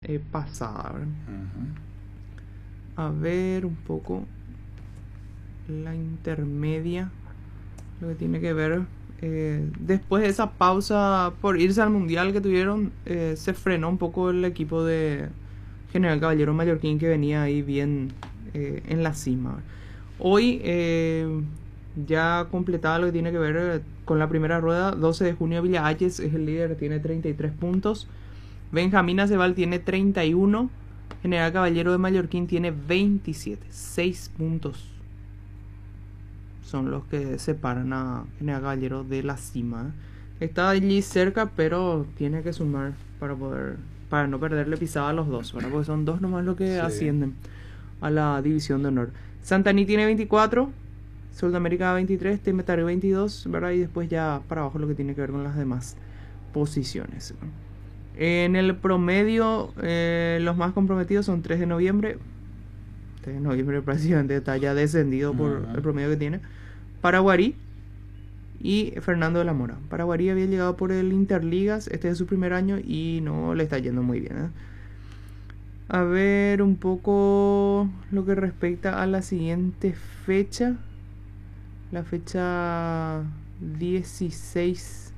pasada, ¿verdad? Ujú. A ver un poco la intermedia, lo que tiene que ver. Después de esa pausa por irse al mundial que tuvieron, se frenó un poco el equipo de General Caballero Mallorquín, que venía ahí bien en la cima. Hoy ya completaba lo que tiene que ver con la primera rueda. 12 de junio Villa Ayes es el líder, tiene 33 puntos. Benjamín Aceval tiene 31. General Caballero de Mallorquín tiene 27. 6 puntos son los que separan a General Caballero de la cima. Está allí cerca, pero tiene que sumar para no perderle pisada a los dos, ¿verdad? Porque son dos nomás los que Sí. ascienden a la división de honor. Santaní tiene 24, Sol de América 23, Temetario 22, ¿verdad? Y después ya para abajo lo que tiene que ver con las demás posiciones. En el promedio, los más comprometidos son 3 de noviembre. 3 de noviembre prácticamente está ya descendido por el promedio que tiene. Paraguarí y Fernando de la Mora. Paraguarí había llegado por el Interligas, este es su primer año y no le está yendo muy bien, ¿eh? A ver un poco lo que respecta a la siguiente fecha. La fecha 16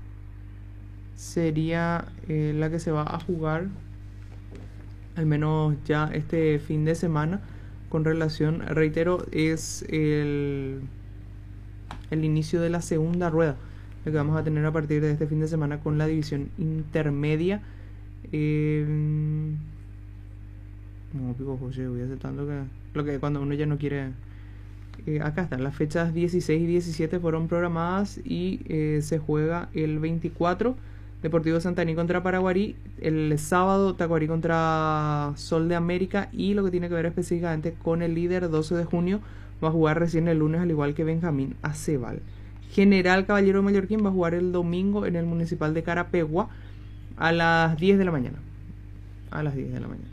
sería la que se va a jugar, al menos ya este fin de semana. Con relación, reitero, es el inicio de la segunda rueda, lo que vamos a tener a partir de este fin de semana con la división intermedia. No, pico José, voy aceptando que lo que cuando uno ya no quiere. Acá están las fechas 16 y 17 fueron programadas y se juega el 24 Deportivo Santaní contra Paraguarí, el sábado Tacuarí contra Sol de América, y lo que tiene que ver específicamente con el líder 12 de junio va a jugar recién el lunes, al igual que Benjamín Aceval. General Caballero de Mallorquín va a jugar el domingo en el Municipal de Carapegua a las 10 de la mañana. A las 10 de la mañana.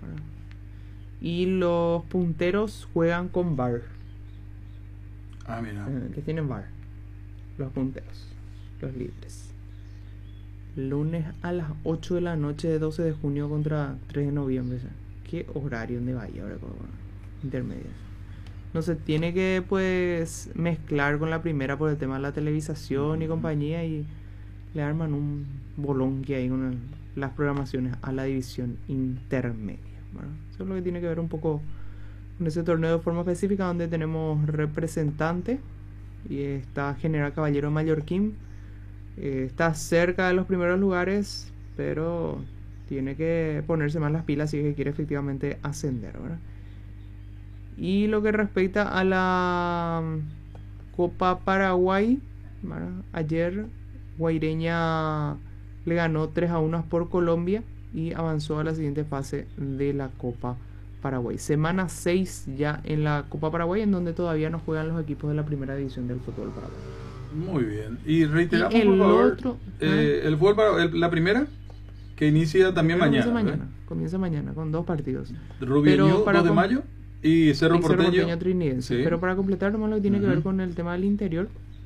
Y los punteros juegan con VAR. Ah, mira. Que tienen VAR. Los punteros, los líderes. Lunes a las 8 de la noche de 12 de junio contra 3 de noviembre. ¿Qué horario de Bahía ahora con intermedias? No se tiene que pues mezclar con la primera por el tema de la televisación y compañía, y le arman un bolón que hay con las programaciones a la división intermedia. Bueno, eso es lo que tiene que ver un poco con ese torneo de forma específica, donde tenemos representante y está General Caballero Mallorquín. Está cerca de los primeros lugares, pero tiene que ponerse más las pilas si es que quiere efectivamente ascender, ¿verdad? Y lo que respecta a la Copa Paraguay, ¿verdad? Ayer Guaireña le ganó 3-1 por Colombia y avanzó a la siguiente fase de la Copa Paraguay. Semana 6 ya en la Copa Paraguay, en donde todavía no juegan los equipos de la primera división del fútbol paraguayo. Muy bien. Y reiteramos, y el por favor, otro, el fútbol la primera, que inicia también mañana. Comienza mañana con 2 partidos. Rubiño, 2 de mayo, y Cerro Porteño Trinidense. Sí. Pero para completar nomás lo que tiene que ver con el tema del interior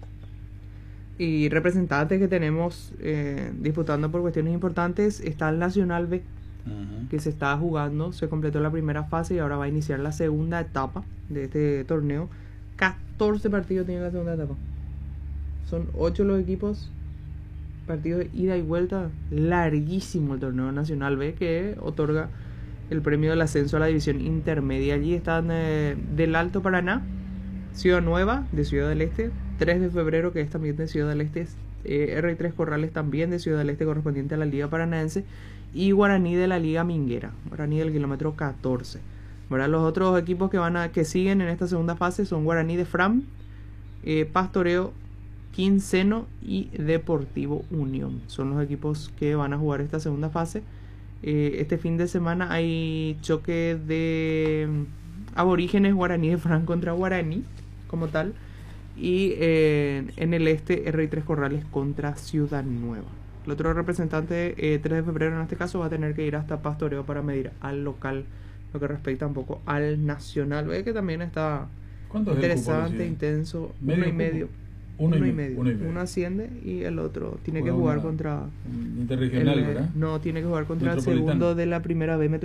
y representantes que tenemos disputando por cuestiones importantes, está el Nacional B, que se está jugando, se completó la primera fase y ahora va a iniciar la segunda etapa de este torneo. 14 partidos tiene la segunda etapa. Son 8 los equipos, partidos de ida y vuelta, larguísimo el torneo Nacional B, que otorga el premio del ascenso a la división intermedia. Allí están del Alto Paraná, Ciudad Nueva de Ciudad del Este, 3 de febrero, que es también de Ciudad del Este, R3 Corrales también de Ciudad del Este, correspondiente a la Liga Paranaense, y Guaraní de la Liga Minguera, Guaraní del kilómetro 14. ¿Verdad? Los otros equipos que siguen en esta segunda fase son Guaraní de Fram, Pastoreo, Quinceno y Deportivo Unión. Son los equipos que van a jugar esta segunda fase. Este fin de semana hay choque de aborígenes Guaraní de Fran contra Guaraní como tal, y en el este R3 Corrales contra Ciudad Nueva. El otro representante, 3 de febrero en este caso, va a tener que ir hasta Pastoreo para medir al local, lo que respecta un poco al Nacional. Ve que también está interesante, intenso. Uno y medio. Uno asciende y el otro tiene que jugar contra Interregional, ¿verdad? No, tiene que jugar contra el segundo de la primera B